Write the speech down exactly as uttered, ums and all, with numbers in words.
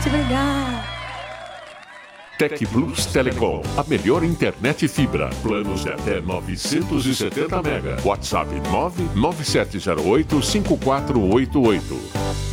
gente. Obrigada. Tec Plus Telecom, a melhor internet fibra. Planos de até novecentos e setenta mega. WhatsApp nove nove sete zero oito cinco quatro oito oito.